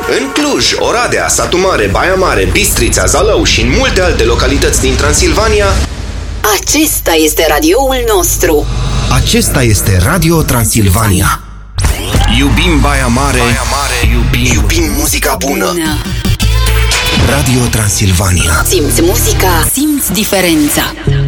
În Cluj, Oradea, Satu Mare, Baia Mare, Bistrița, Zalău și în multe alte localități din Transilvania, acesta este radioul nostru. acesta este Radio Transilvania. Iubim Baia Mare, iubim muzica bună. Radio Transilvania. Simți muzica, simți diferența.